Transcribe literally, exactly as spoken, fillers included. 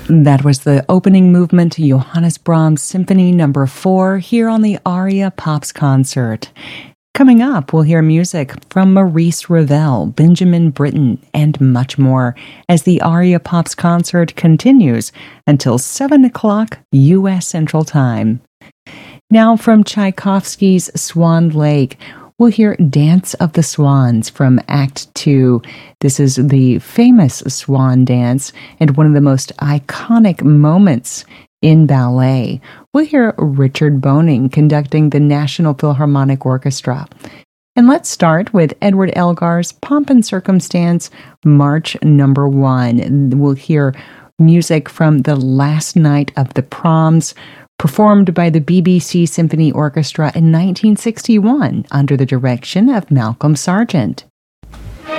That was the opening movement to Johannes Brahms Symphony Number four here on the Aria Pops concert. Coming up, we'll hear music from Maurice Ravel, Benjamin Britten, and much more as the Aria Pops concert continues until seven o'clock U S Central Time. Now from Tchaikovsky's Swan Lake, we'll hear Dance of the Swans from Act Two. This is the famous swan dance and one of the most iconic moments in ballet. We'll hear Richard Boning conducting the National Philharmonic Orchestra. And let's start with Edward Elgar's Pomp and Circumstance, March Number One. We'll hear music from The Last Night of the Proms, performed by the B B C Symphony Orchestra in nineteen sixty-one under the direction of Malcolm Sargent.